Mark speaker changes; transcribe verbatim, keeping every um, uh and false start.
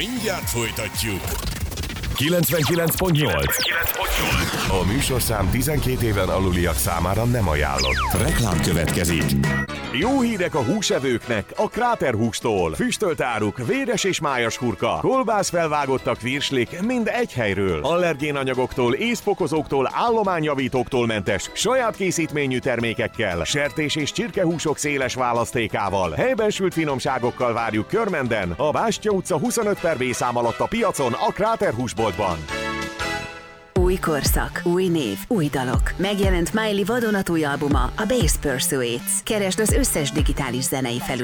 Speaker 1: Mindjárt folytatjuk.
Speaker 2: kilencvenkilenc pont nyolc. A műsorszám tizenkét éven aluliak számára nem ajánlott.
Speaker 3: Reklám következik.
Speaker 2: Jó hírek a húsevőknek a Kráter hústól. Füstölt áruk, véres és májas hurka, kolbász felvágottak virslik mind egy helyről. Allergén anyagoktól, ízfokozóktól, állományjavítóktól mentes, saját készítményű termékekkel, sertés és csirkehúsok széles választékával, helyben sült finomságokkal várjuk Körmenden, a Bástya utca huszonöt per B szám alatt a piacon, a Kráter húsboltban.
Speaker 4: Új korszak, új név, új dalok. Megjelent Miley vadonatúj albuma, a Bass Pursuits. Keresd az összes digitális zenei felületet.